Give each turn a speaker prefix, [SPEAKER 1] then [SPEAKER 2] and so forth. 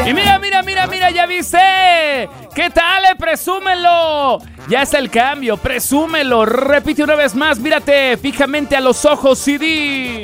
[SPEAKER 1] Y mira, ¿ya viste? ¿Qué tal? Presúmelo. Ya está el cambio, presúmelo. Repite una vez más, mírate fijamente a los ojos y di...